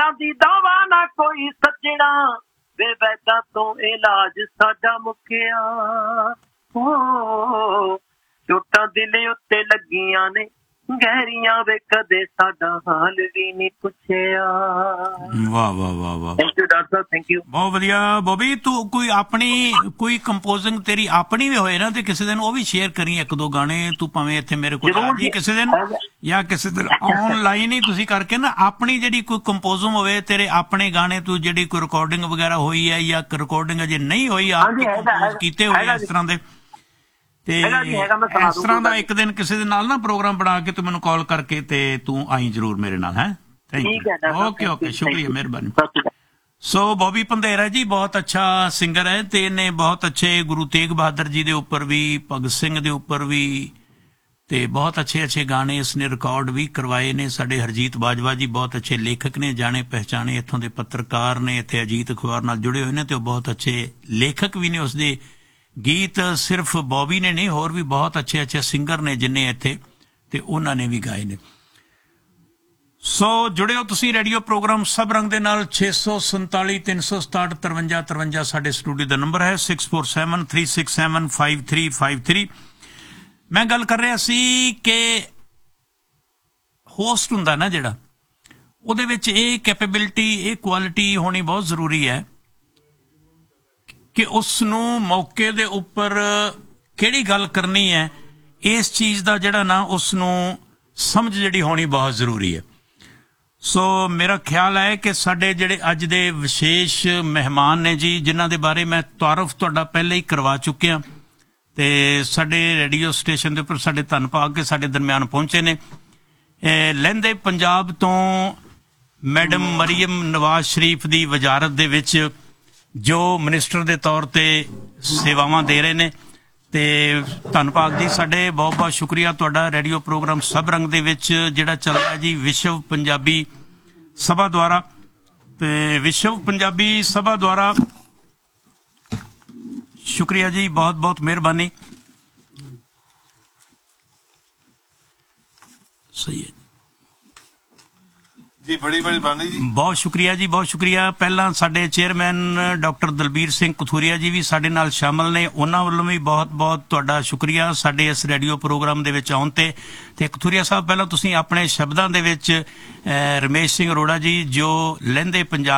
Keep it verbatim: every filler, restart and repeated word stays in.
ਵੈਦਾਂ ਦੀ ਦਾਵਾ ਨਾ ਕੋਈ ਸੱਜਣਾ ਵੇ ਵੈਦਾਂ ਤੋਂ ਇਲਾਜ ਸਾਡਾ ਮੁੱਕਿਆ ਹੋ ਚੋਟਾਂ ਦਿਲ ਉੱਤੇ ਲੱਗੀਆਂ ਨੇ ਗਹਿਰੀਆਂ ਵੇ ਕਦੇ ਸਾਡਾ ਹਾਲ ਵੀ ਨਹੀਂ ਪੁੱਛਿਆ। ਵਾਹ ਵਾਹ ਵਾਹ ਵਾਹ thank you doctor Sahib, thank you. ਬਹੁਤ ਵਧੀਆ ਬੋਬੀ। ਤੂੰ ਕੋਈ ਆਪਣੀ ਕੋਈ ਕੰਪੋਜ਼ਿੰਗ ਤੇਰੀ ਆਪਣੀ ਵੀ ਹੋਏ ਨਾ ਤੇ ਕਿਸੇ ਦਿਨ ਉਹ ਵੀ ਸ਼ੇਅਰ ਕਰੀ ਇੱਕ ਦੋ ਗਾਣੇ। ਤੂੰ ਭਾਵੇਂ ਇੱਥੇ ਮੇਰੇ ਕੋਲ ਆ ਜੀ ਕਿਸੇ ਦਿਨ ਜਾਂ ਕਿਸੇ ਦਿਨ ਆਨਲਾਈਨ ਹੀ ਤੁਸੀਂ ਕਰਕੇ ਨਾ ਆਪਣੀ ਜਿਹੜੀ ਕੋਈ ਕੰਪੋਜ਼ਿੰਗ ਹੋਵੇ ਤੇਰੇ ਆਪਣੇ ਗਾਣੇ ਤੂੰ ਜਿਹੜੀ ਕੋਈ ਰਿਕਾਰਡਿੰਗ ਵਗੈਰਾ ਹੋਈ ਹੈ ਜਾਂ ਰਿਕਾਰਡਿੰਗ ਅਜੇ ਨਹੀਂ ਹੋਈ ਆਪ ਕੰਪੋਜ਼ ਕੀਤੇ ਹੋਏ ਇਸ ਤਰ੍ਹਾਂ ਦੇ ਤੇ ਇਸ ਤਰ੍ਹਾਂ ਦਾ ਇੱਕ ਦਿਨ ਕਿਸੇ ਦੇ ਨਾਲ ਨਾ ਪ੍ਰੋਗਰਾਮ ਬਣਾ ਕੇ ਤੂੰ ਮੈਨੂੰ ਕਾਲ ਕਰਕੇ ਤੇ ਤੂੰ ਆਈ ਜ਼ਰੂਰ ਮੇਰੇ ਨਾਲ। ਹੈ ਥੈਂਕ ਯੂ। ਓਕੇ ਓਕੇ ਸ਼ੁਕਰੀਆ ਮਿਹਰਬਾਨੀ। ਸੋ ਬੋਬੀ ਪੰਧੇਰਾ ਜੀ ਬਹੁਤ ਅੱਛਾ ਸਿੰਗਰ ਹੈ ਤੇ ਇਹਨੇ ਬਹੁਤ ਅੱਛੇ ਗੁਰੂ ਤੇਗ ਬਹਾਦਰ ਜੀ ਦੇ ਉੱਪਰ ਵੀ ਭਗਤ ਸਿੰਘ ਦੇ ਉੱਪਰ ਵੀ ਤੇ ਬਹੁਤ ਅੱਛੇ ਅੱਛੇ ਗਾਣੇ ਇਸਨੇ ਰਿਕਾਰਡ ਵੀ ਕਰਵਾਏ ਨੇ। ਸਾਡੇ ਹਰਜੀਤ ਬਾਜਵਾ ਜੀ ਬਹੁਤ ਅੱਛੇ ਲੇਖਕ ਨੇ, ਜਾਣੇ ਪਹਿਚਾਣੇ ਇੱਥੋਂ ਦੇ ਪੱਤਰਕਾਰ ਨੇ, ਇੱਥੇ ਅਜੀਤ ਅਖਬਾਰ ਨਾਲ ਜੁੜੇ ਹੋਏ ਨੇ ਤੇ ਉਹ ਬਹੁਤ ਅੱਛੇ ਲੇਖਕ ਵੀ ਨੇ। ਉਸਦੇ ਗੀਤ ਸਿਰਫ ਬੋਬੀ ਨੇ ਨਹੀਂ ਹੋਰ ਵੀ ਬਹੁਤ ਅੱਛੇ ਅੱਛੇ ਸਿੰਗਰ ਨੇ ਜਿੰਨੇ ਇੱਥੇ ਤੇ ਉਹਨਾਂ ਨੇ ਵੀ ਗਾਏ ਨੇ। ਸੋ ਜੁੜਿਓ ਤੁਸੀਂ ਰੇਡੀਓ ਪ੍ਰੋਗਰਾਮ ਸਭ ਰੰਗ ਦੇ ਨਾਲ। ਛੇ ਸੌ ਸੰਤਾਲੀ ਤਿੰਨ ਸੌ ਸਤਾਹਠ ਤਰਵੰਜਾ ਤਰਵੰਜਾ ਸਾਡੇ ਸਟੂਡੀਓ ਦਾ ਨੰਬਰ ਹੈ। Six four seven three six seven five three five three. ਮੈਂ ਗੱਲ ਕਰ ਰਿਹਾ ਸੀ ਕਿ ਹੋਸਟ ਹੁੰਦਾ ਨਾ ਜਿਹੜਾ ਉਹਦੇ ਵਿੱਚ ਇਹ ਕੈਪੇਬਿਲਿਟੀ ਇਹ ਕੁਆਲਿਟੀ ਹੋਣੀ ਬਹੁਤ ਜ਼ਰੂਰੀ ਹੈ ਕਿ ਉਸ ਨੂੰ ਮੌਕੇ ਦੇ ਉੱਪਰ ਕਿਹੜੀ ਗੱਲ ਕਰਨੀ ਹੈ ਇਸ ਚੀਜ਼ ਦਾ ਜਿਹੜਾ ਨਾ ਉਸ ਨੂੰ ਸਮਝ ਜਿਹੜੀ ਹੋਣੀ ਬਹੁਤ ਜ਼ਰੂਰੀ ਹੈ। ਸੋ ਮੇਰਾ ਖਿਆਲ ਹੈ ਕਿ ਸਾਡੇ ਜਿਹੜੇ ਅੱਜ ਦੇ ਵਿਸ਼ੇਸ਼ ਮਹਿਮਾਨ ਨੇ ਜੀ ਜਿਨ੍ਹਾਂ ਦੇ ਬਾਰੇ ਮੈਂ ਤਾਰਫ ਤੁਹਾਡਾ ਪਹਿਲਾਂ ਹੀ ਕਰਵਾ ਚੁੱਕਿਆ ਤੇ ਸਾਡੇ ਰੇਡੀਓ ਸਟੇਸ਼ਨ ਦੇ ਉੱਪਰ ਸਾਡੇ ਧੰਨ ਭਾਗ ਕੇ ਸਾਡੇ ਦਰਮਿਆਨ ਪਹੁੰਚੇ ਨੇ। ਲਹਿੰਦੇ ਪੰਜਾਬ ਤੋਂ ਮੈਡਮ ਮਰੀਮ ਨਵਾਜ਼ ਸ਼ਰੀਫ ਦੀ ਵਜ਼ਾਰਤ ਦੇ ਵਿੱਚ ਜੋ ਮਿਨਿਸਟਰ ਦੇ ਤੌਰ ਤੇ ਸੇਵਾਵਾਂ ਦੇ ਰਹੇ ਨੇ ਤੇ ਧੰਨ ਭਾਗ ਜੀ ਸਾਡੇ ਬਹੁਤ ਬਹੁਤ ਸ਼ੁਕਰੀਆ ਤੁਹਾਡਾ। ਰੇਡੀਓ ਪ੍ਰੋਗਰਾਮ ਸਭ ਰੰਗ ਦੇ ਵਿੱਚ ਜਿਹੜਾ ਚੱਲ ਰਿਹਾ ਜੀ ਵਿਸ਼ਵ ਪੰਜਾਬੀ ਸਭਾ ਦੁਆਰਾ ਤੇ ਵਿਸ਼ਵ ਪੰਜਾਬੀ ਸਭਾ ਦੁਆਰਾ ਸ਼ੁਕਰੀਆ ਜੀ ਬਹੁਤ ਬਹੁਤ ਮਿਹਰਬਾਨੀ। ਸਹੀ ਹੈ ਜੀ ਬੜੀ ਬੜੀ ਬਾਨੀ ਜੀ ਬਹੁਤ ਸ਼ੁਕਰੀਆ ਜੀ ਬਹੁਤ ਸ਼ੁਕਰੀਆ। ਪਹਿਲਾਂ ਸਾਡੇ ਚੇਅਰਮੈਨ ਡਾਕਟਰ ਦਲਬੀਰ ਸਿੰਘ ਕਥੂਰੀਆ ਜੀ ਵੀ ਸਾਡੇ ਨਾਲ ਸ਼ਾਮਲ ਨੇ ਉਹਨਾਂ ਵੱਲੋਂ ਵੀ ਬਹੁਤ ਬਹੁਤ ਤੁਹਾਡਾ ਸ਼ੁਕਰੀਆ ਸਾਡੇ ਇਸ ਰੇਡੀਓ ਪ੍ਰੋਗਰਾਮ ਦੇ ਵਿੱਚ ਆਉਣ ਤੇ। ਤੇ ਕਥੂਰੀਆ ਸਾਹਿਬ ਪਹਿਲਾਂ ਤੁਸੀਂ ਆਪਣੇ ਸ਼ਬਦਾਂ ਦੇ ਵਿੱਚ ਰਮੇਸ਼ ਸਿੰਘ ਅਰੋੜਾ ਜੀ ਜੋ ਲਹਿੰਦੇ ਪੰਜਾਬ